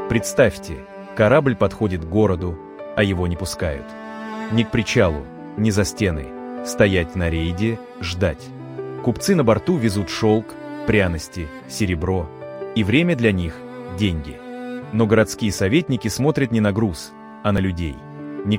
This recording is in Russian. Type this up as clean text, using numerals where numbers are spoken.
Представьте, корабль подходит к городу, а его не пускают. Ни к причалу, ни за стены. Стоять на рейде, ждать. Купцы на борту везут шелк, пряности, серебро, и время для них – деньги. Но городские советники смотрят не на груз, а на людей.